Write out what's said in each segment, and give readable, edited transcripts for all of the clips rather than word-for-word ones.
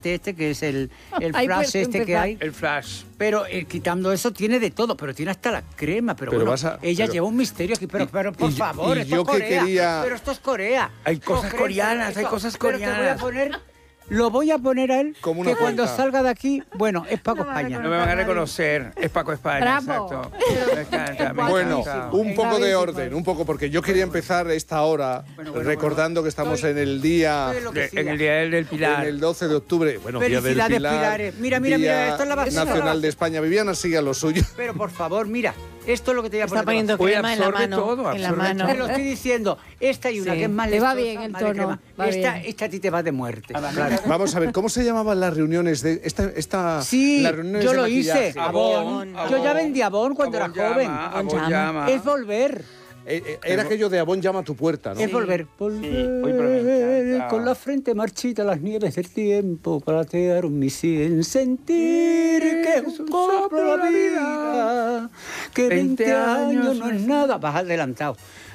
este que es el Ahí flash puedes este que empezar. hay. El flash. Pero quitando eso tiene de todo, pero tiene hasta la crema. Pero bueno, ella lleva un misterio aquí, pero por favor, esto es Corea. Pero esto es Corea. Hay cosas coreanas, hay cosas coreanas. Lo voy a poner a él, como una que cuando cuenta. salga de aquí, bueno, es Paco España. No me van a reconocer, es Paco España, Bravo. exacto. Me encanta, me Bueno, encanta. un poco de orden, un poco, porque yo quería empezar esta hora recordando que estamos en el día... En el Día del Pilar. En el 12 de octubre. Bueno, Día del Felicidades, Pilar. Pilares. Mira, Día esto es la basura. Nacional de España. Viviana, sigue a lo suyo. Pero por favor, mira, esto es lo que te voy a Está poner. poniendo Oye, crema en la absorbe mano. todo, en la absorbe mano. Te lo estoy diciendo. Esta hay una Sí. que es más Te va lechosa, bien el más de tono, crema. va bien. Esta a ti te va de muerte. Claro. Vamos a ver, ¿cómo se llamaban las reuniones de esta Sí, las reuniones yo de lo maquillaje? hice. Avon, Yo ya vendí Avon cuando Avon era joven. llama, Avon Avon llama. Es volver. Era aquello de Avon llama a tu puerta, ¿no? Es volver. Oye, pero me encanta. Con la frente marchita las nieves del tiempo platearon mi sien sentir que es un soplo la vida, que 20 años no es nada. Vas adelantado.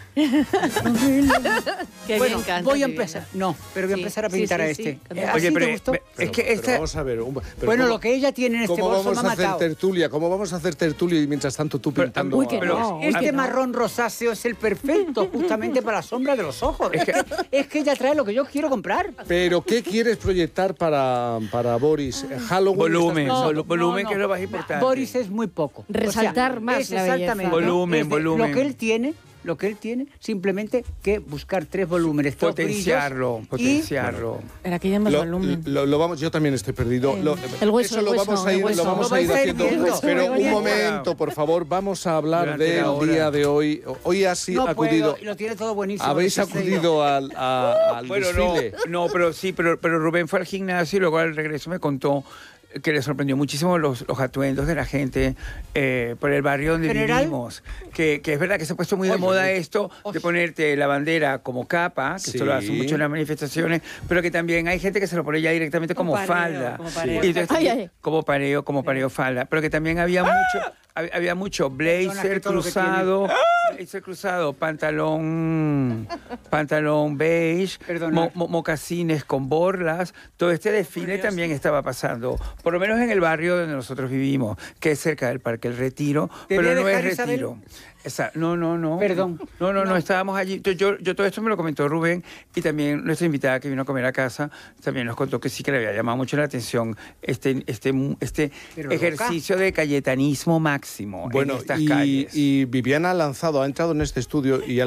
Qué Bueno, bien canta, voy a qué empezar. bien. No, pero voy a empezar a Sí, pintar sí, a sí, este. canta. ¿Así Oye, te pero gustó? es que Pero esta... vamos a ver. Pero Bueno, ¿cómo- lo que ella tiene en este ¿Cómo bolso vamos me a ha hacer matado. tertulia? ¿Cómo vamos a hacer tertulia y mientras tanto tú Pero- pintando? Uy, que a- no. Este marrón rosáceo es el perfecto justamente para la sombra de los ojos. Es que ella trae lo que yo quiero comprar. Pero ¿qué quieres proyectar para Boris? ¿Halloween? Volumen, ¿Estás pensando? volumen que es lo más importante. Boris es muy poco. Resaltar más es la belleza. exactamente. Volumen, es de volumen. Lo que él tiene, simplemente que buscar 3 volúmenes. 3 Potenciarlo, brillos, potenciarlo. Pero aquí hay más volumen. Lo vamos, yo también estoy perdido. El hueso, eso lo el hueso, vamos a ir, el hueso. lo vamos Lo a ir vais a ir haciendo. viendo. Pero un Bien. momento, por favor, vamos a hablar Durante del la hora. día de hoy. Hoy ha no acudido. puedo, y lo tiene todo buenísimo. ¿Habéis ese sello. acudido al Bueno, desfile? no, pero sí, pero Rubén fue al gimnasio y luego al regreso me contó que le sorprendió muchísimo los atuendos de la gente por el barrio donde ¿General? vivimos. Que es verdad que se ha puesto muy de moda esto de ponerte la bandera como capa, que Sí. esto lo hacen mucho en las manifestaciones, pero que también hay gente que se lo pone ya directamente como Como pareo, falda. como pareo. Y entonces, Ay, ay. como pareo falda. Pero que también había mucho Perdona, blazer que todo lo que cruzado, blazer cruzado, pantalón beige, Perdona. mocasines con borlas. Todo este desfile también estaba pasando, por lo menos en el barrio donde nosotros vivimos, que es cerca del Parque El Retiro, ¿Te pero voy a no es dejar, Isabel? Retiro. No. Perdón. No, estábamos allí. Yo todo esto me lo comentó Rubén y también nuestra invitada que vino a comer a casa también nos contó que sí que le había llamado mucho la atención este Pero ejercicio de cayetanismo máximo Bueno, en estas calles. y Viviana ha entrado en este estudio y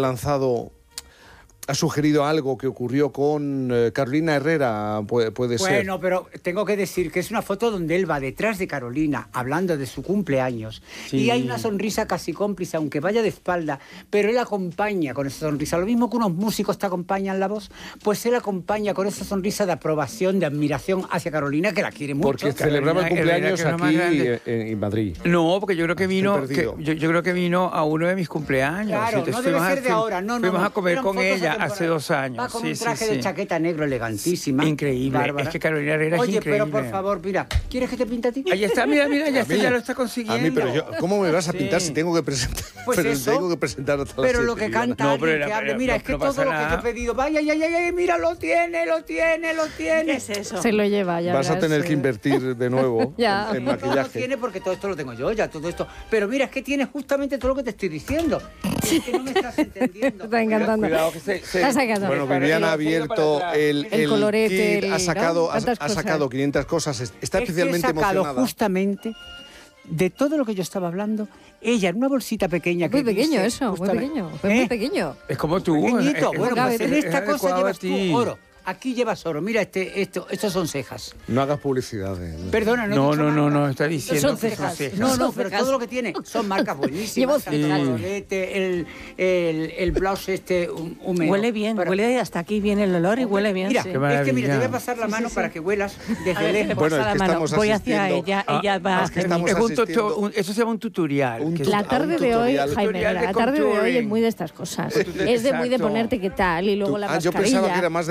ha sugerido algo que ocurrió con Carolina Herrera, puede ser. Bueno, pero tengo que decir que es una foto donde él va detrás de Carolina hablando de su cumpleaños. Sí. Y hay una sonrisa casi cómplice, aunque vaya de espalda, pero él acompaña con esa sonrisa. Lo mismo que unos músicos te acompañan la voz, pues él acompaña con esa sonrisa de aprobación, de admiración hacia Carolina, que la quiere mucho. Porque celebraba el Carolina, cumpleaños que es lo más aquí grande. en Madrid. No, porque yo creo que vino, perdido. yo creo que vino a uno de mis cumpleaños. Claro, Entonces no debe fuimos ser de ahora, no. Fuimos a comer Eran con fotos ella atemporales. hace 2 años. Va con Sí, un traje sí, de sí. chaqueta negro elegantísima. Increíble. Bárbara. Es que Carolina Herrera es Oye, increíble. pero por favor, mira, ¿quieres que te pinte a ti? Ahí está, mira, ya, A mí- ya lo está consiguiendo. A mí, pero yo, ¿cómo me vas a pintar Sí. si tengo que presentar? Pues pero eso. tengo que presentar a todas las Pero lo que siete, Viviana. canta No, alguien pero que era- hable, mira, no- es que no todo pasa lo que te he nada. pedido, vaya, mira, lo tiene. ¿Qué es eso? Se lo lleva ya. Vas a tener que invertir de nuevo Ya. en No lo maquillaje. tiene porque todo esto lo tengo yo ya, todo esto. Pero mira, es que tiene justamente todo lo que te estoy diciendo. Es que no me estás entendiendo. Está encantando. Cuidado que se Está sacando. Bueno, Viviana ha abierto el colorete, kit, ¿no? ha sacado Tantas ha sacado cosas. 500 cosas. Está Es que he especialmente sacado emocionada. justamente de todo lo que yo estaba hablando, ella en una bolsita pequeña Muy que pequeño dice eso, muy justamente- pequeño. Fue muy ¿Eh? pequeño. Es como tú. Pequeñito. es- Bueno, cabe, pues en es esta cosa adecuado a llevas tú ti. oro. Aquí llevas oro. Mira, estos son cejas. No hagas publicidad. Perdona, no he No, dicho no, marcas. no, está diciendo Son que cejas. cejas. No, pero todo lo que tiene son marcas Llevo buenísimas. Tanto cejas. el colorete, el blouse húmedo. Huele bien, Para- huele hasta aquí bien el olor y huele bien. Mira, sí. Qué es que mira, te voy maravilla. a pasar la mano para que huelas A desde ver, le lejos. Bueno, paso es la que mano. estamos Voy hacia asistiendo ella va a es que hacer estamos mi- Es un asistiendo- eso se llama un tutorial. Un que tu- es- La a un tarde de hoy, tutorial. Jaime, Tutorial mira, de la tarde de hoy contouring. es muy de estas cosas. Exacto. Es de muy de ponerte qué tal y luego la Yo mascarilla. pensaba que era más del Día de los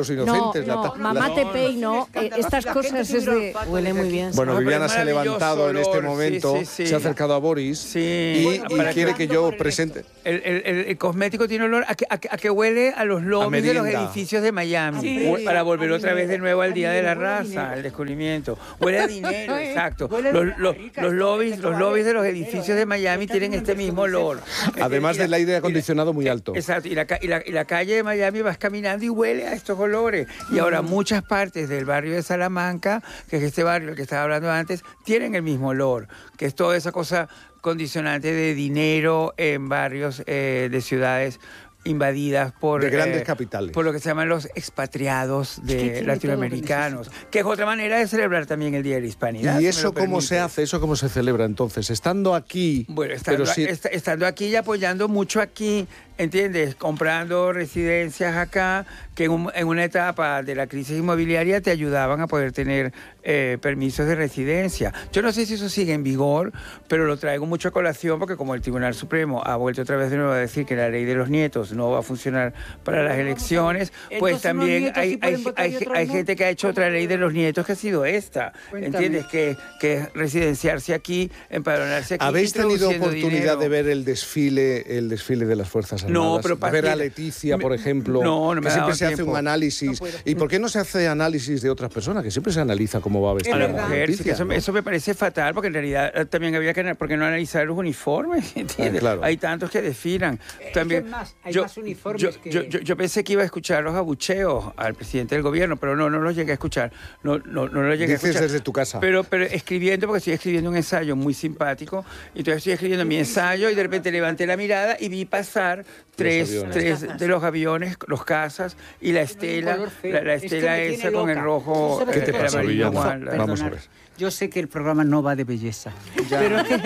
los inocentes. Mamá te peino, estas cosas es de... Huele muy bien. Bueno, No, pero Viviana es se ha levantado en maravilloso este olor, momento, sí, sí, sí. se ha acercado a Boris Sí. y Para quiere que- que yo presente. El cosmético tiene olor a que huele a los lobbies de los merienda. edificios de Miami. Sí. Para volver otra vez de nuevo al A Día de la dinero, huele a Raza, dinero. al descubrimiento. Huele a dinero, exacto. Huele a rica, Los lobbies esto de los vale edificios dinero, de Miami tienen este mismo olor. Además del aire acondicionado muy alto. Exacto, y la calle de Miami vas caminando y huele a estos olores. Y ahora muchas partes del barrio de Salamanca, que es este barrio del que estaba hablando antes, tienen el mismo olor, que es toda esa cosa condicionante de dinero en barrios de ciudades invadidas por... De grandes capitales. Por lo que se llaman los expatriados latinoamericanos, que es otra manera de celebrar también el Día de la Hispanidad. ¿Y si me eso lo cómo se permite. hace? ¿Eso cómo se celebra entonces? Estando aquí... Bueno, pero sí- estando aquí y apoyando mucho aquí, ¿entiendes? Comprando residencias acá, que en una etapa de la crisis inmobiliaria te ayudaban a poder tener permisos de residencia. Yo no sé si eso sigue en vigor, pero lo traigo mucho a colación porque como el Tribunal Supremo ha vuelto otra vez de nuevo a decir que la ley de los nietos no va a funcionar para las elecciones, pues Entonces, también unos nietos sí pueden votar y otros hay no. gente que ha hecho otra ley de los nietos que ha sido esta, Cuéntame. ¿entiendes? Que es residenciarse aquí, empadronarse aquí. ¿Habéis tenido introduciendo oportunidad dinero. de ver el desfile de las Fuerzas Armadas? No, pero ver a Pati, Leticia, por ejemplo, no me que ha siempre dado se hace tiempo. un análisis. ¿Y por qué no se hace análisis de otras personas? Que siempre se analiza cómo va a vestir A la verdad. mujer, sí, que Leticia, ¿no? eso me parece fatal, porque en realidad también había que, ¿por qué no analizar los uniformes? ¿Entiendes? claro. Hay tantos que desfilan. También, es más, hay más uniformes que- yo pensé que iba a escuchar los abucheos al presidente del gobierno, pero no los llegué a escuchar. No lo llegué a Dices escuchar. desde tu casa. Pero escribiendo, porque estoy escribiendo un ensayo muy simpático, y entonces estoy escribiendo mi ensayo y de repente levanté la mirada y vi pasar tres aviones. de los aviones, los cazas y la estela, color feo. la Esto estela me tiene esa con el loca. rojo. ¿Tú sabes ¿Qué te qué pasa, amarillo, Villano? Juan, Vamos a ver. Yo sé que el programa no va de belleza, pero es que es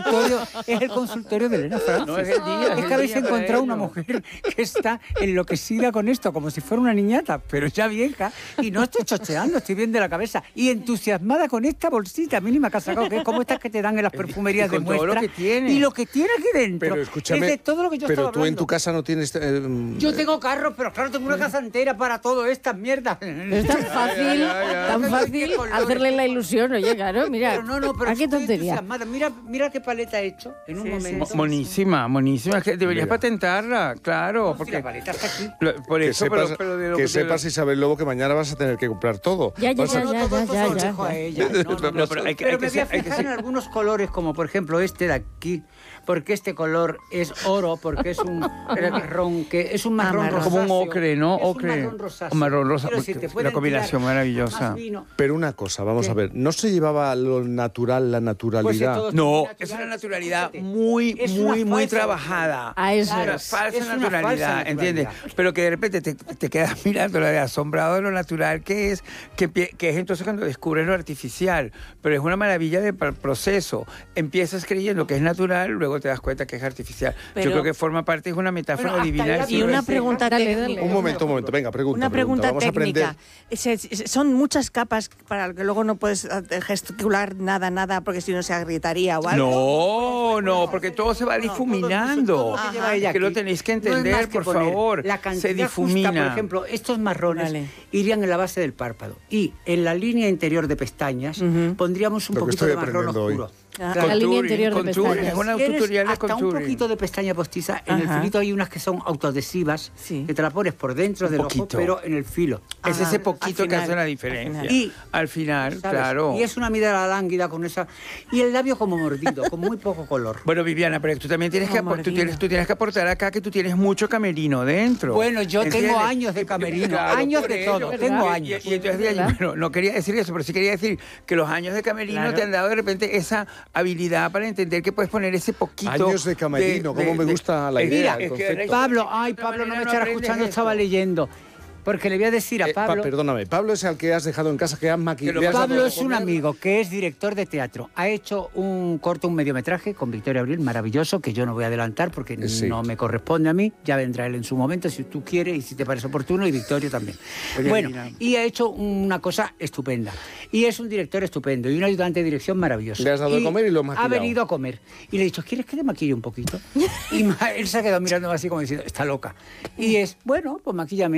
el consultorio de Elena Francis. No, es el día, es Es el que habéis día para encontrado una ello. mujer que está enloquecida con esto, como si fuera una niñata, pero ya vieja, y no estoy chocheando, estoy bien de la cabeza, y entusiasmada con esta bolsita mínima que ha sacado, que es como estas que te dan en las perfumerías Y con de todo lo muestra. que tiene. Y lo que tiene aquí dentro. Pero escúchame, es de todo lo que yo pero estaba tú en hablando. tu casa no tienes... Yo tengo carros, pero claro, tengo una casa entera para todo estas mierdas. Es tan fácil, tan fácil hacerle la ilusión, oye, claro, mira, Pero pero ¿a qué estoy tontería? entusiasmada. Mira qué paleta he hecho en un Sí, sí, momento. sí. Monísima. Es que deberías Mira. patentarla, claro. Si Porque la paleta está aquí. por Que eso, sepas, pero de lo que de sepas lo- Isabel Lobo, que mañana vas a tener que comprar todo. Ya, Vas a- Todo esto se lo dejo a ella. No, pero hay que Pero me voy a ser- hay que fijar ser- en algunos colores, como por ejemplo este de aquí, porque este color es oro, porque es un marrón, que es un marrón marrón. rosáceo. Como un ocre, ¿no? Es un Ocre. marrón rosáceo. Un marrón rosa, Quiero decir, porque te pueden una combinación tirar maravillosa. más vino. Pero una cosa, vamos ¿Qué? a ver, ¿no se llevaba lo natural, la Pues naturalidad? todo No, natural. es una naturalidad Escúchate, muy, es una muy, muy falsa trabajada. A eso Una es. falsa Es una naturalidad, falsa ¿entiendes? naturalidad. Pero que de repente te quedas mirando de asombrado de lo natural que es, que es entonces cuando descubres lo artificial. Pero es una maravilla del proceso. Empiezas creyendo que es natural, luego te das cuenta que es artificial. Yo Pero- creo que forma parte, es una metáfora Bueno, hasta divina. el del lápiz. Y siglo una XX. pregunta Dale, técnica. dale. Un momento, venga, pregunta. Una pregunta Vamos a técnica. aprender. Son muchas capas para que luego no puedes gesticular nada, porque si no se agrietaría o algo. No, porque todo se va difuminando. Todo lo que lleva ella Que lo aquí tenéis que no es entender, más que por poner favor. La Se cantidad difumina. justa, por ejemplo, estos marrones Vale. irían en la base del párpado y en la línea interior de pestañas pondríamos un Lo que poquito estoy de marrón aprendiendo hoy. oscuro. Ah. La línea Contouring, interior de contouring, pestañas. es una Tienes tutorial de hasta un contouring. poquito de pestaña postiza. En el Ajá. filito hay unas que son autoadhesivas, Sí. que te la pones por dentro del ojo, poquito. pero en el filo. Es Ajá, ese poquito al que final, hace la al diferencia. final. Y- Al final, ¿Sabes? claro. Y es una mirada lánguida con esa... Y el labio como mordido, con muy poco color. Bueno, Viviana, pero tú también tienes Como tú tienes mordida. que aportar acá que tú tienes mucho camerino dentro. Bueno, yo ¿Entiendes? tengo años de camerino, años por de ello. todo, tengo Y- años. Y, entonces, de allí, ¿Verdad? bueno, no quería decir eso, pero sí quería decir que los años de camerino Claro. te han dado de repente esa habilidad para entender que puedes poner ese poquito. Años de camerino, cómo me gusta la es- idea, es el que concepto. Pablo, de otra Pablo no me manera estará aprendes escuchando, esto. estaba leyendo. Porque le voy a decir a Pablo... Perdóname, Pablo es el que has dejado en casa, que has Que lo maquillado. Pablo es un amigo que es director de teatro. Ha hecho un mediometraje con Victoria Abril, maravilloso, que yo no voy a adelantar porque Sí. no me corresponde a mí. Ya vendrá él en su momento, si tú quieres y si te parece oportuno, y Victoria también. Oye, Bueno, mira. y ha hecho una cosa estupenda. Y es un director estupendo y un ayudante de dirección maravilloso. Le has dado de comer y lo has Ha maquillado. venido a comer. Y le he dicho, ¿quieres que te maquille un poquito? Y él se ha quedado mirándome así como diciendo, está loca. Y es, bueno, pues maquíllame. Pero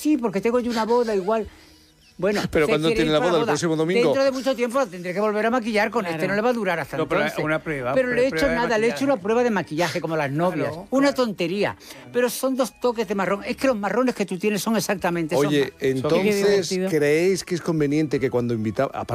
sí, porque tengo yo una boda igual. Bueno, pero cuando tiene la boda, el próximo domingo. Dentro de mucho tiempo la tendré que volver a maquillar, con este no le va a durar hasta entonces. Una prueba. Pero le he hecho nada, le he hecho una prueba de maquillaje como las novias. Una tontería. Pero son 2 toques de marrón. Es que los marrones que tú tienes son exactamente Oye, entonces, Qué ¿creéis que es conveniente que cuando invitamos...